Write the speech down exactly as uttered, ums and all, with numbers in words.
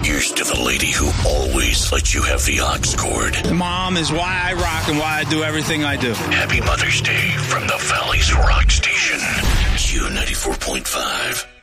Here's to the lady who always lets you have the aux cord. Mom is why I rock and why I do everything I do. Happy Mother's Day from the Valley's Rock Station. Q ninety-four point five.